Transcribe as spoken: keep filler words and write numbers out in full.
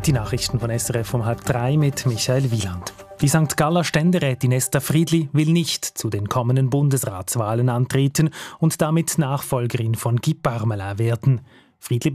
Die Nachrichten von S R F um halb drei mit Michael Wieland. Die Sankt Galler Ständerätin Esther Friedli will nicht zu den kommenden Bundesratswahlen antreten und damit Nachfolgerin von Guy Parmelin werden. Friedli